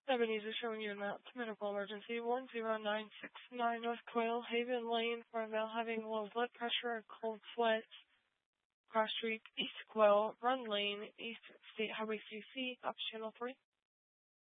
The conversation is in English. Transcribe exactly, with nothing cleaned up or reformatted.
Ebenezer showing you a map to medical emergency one zero nine six nine North Quail Haven Lane for a male having low blood pressure and cold sweats. Cross Street, East Quail, Run Lane, East State Highway three C, up Channel three.